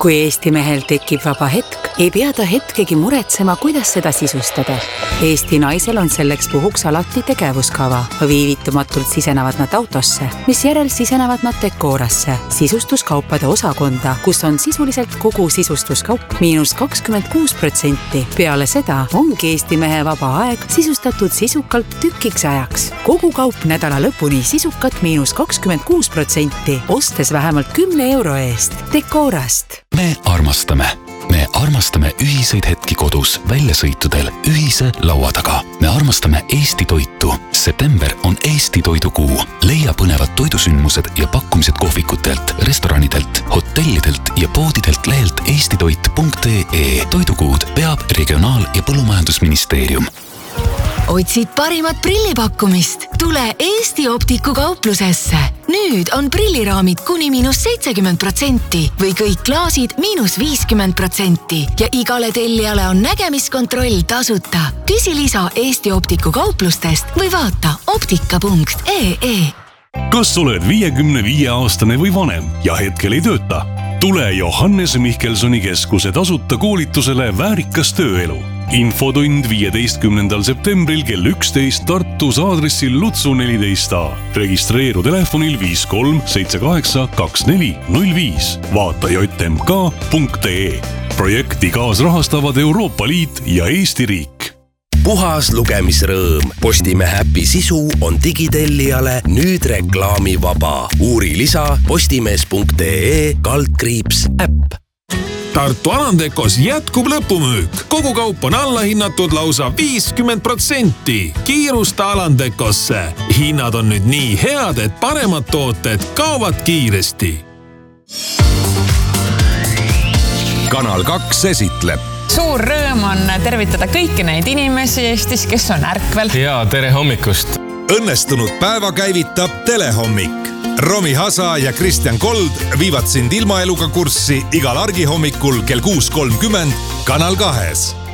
Kui Eesti mehel tekib vaba hetk, ei pea ta hetkegi muretsema, kuidas seda sisustada. Eesti naisel on selleks puhuks alati tegevuskava. Viivitumatult sisenevad nad autosse, mis järel sisenevad nad Decorasse, sisustuskaupade osakonda, kus on sisuliselt kogu sisustuskaup -26%. Peale seda ongi Eesti mehe vaba aeg sisustatud sisukalt tükiks ajaks. Kogu kaup nädala lõpuni sisukat -26%, ostes vähemalt 10 euro eest. Decorast. Me armastame ühiseid hetki kodus, väljasõitudel, ühise laua taga. Me armastame Eesti toitu. September on Eesti toidukuu. Leia põnevad toidusündmused ja pakkumised kohvikutelt, restoranidelt, hotellidelt ja poodidelt lehelt eestitoit.ee. Toidukuud peab Regionaal- ja Põllumajandusministeerium. Otsid parimat prillipakkumist? Tule Eesti Optiku kauplusesse. Nüüd on prilliraamid kuni -70% või kõik klaasid -50% ja igale tellijale on nägemiskontroll tasuta. Küsi lisa Eesti Optiku kauplustest või vaata optika.ee. Kas oled 55-aastane või vanem ja hetkel ei tööta? Tule Johannes Mihkelsoni keskuse tasuta koolitusele Väärikas tööelu. Infotund 15. septembril kell 11 Tartus aadressil Lutsu 14a. Registreeru telefonil 53 78 24 05. Vaata jmk.ee. Projekti kaasrahastavad Euroopa Liit ja Eesti riik. Puhas lugemisrõõm. Postimehe äpi sisu on digitellijale nüüd reklaamivaba. Uuri lisa postimees.ee/äpp. Tartu Alandekos jätkub lõpumüük. Kogu kaup on allahinnatud lausa 50%. Kiirusta Alandekosse. Hinnad on nüüd nii head, et paremad tooted kaovad kiiresti. Kanal 2 esitleb. Suur rõõm on tervitada kõiki neid inimesi Eestis, kes on ärkvel. Ja tere hommikust. Õnnestunud päeva käivitab Telehommik. Romi Hasa ja Kristjan Kold viivad sind ilmaeluga kurssi igal argihommikul kell 6.30 Kanal 2.